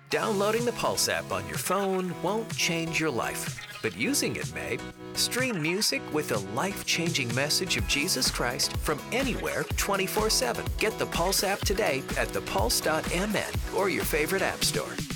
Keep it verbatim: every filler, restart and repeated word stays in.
Downloading the Pulse app on your phone won't change your life, but using it may. Stream music with a life-changing message of Jesus Christ from anywhere twenty-four seven. Get the Pulse app today at the pulse dot m n or your favorite app store.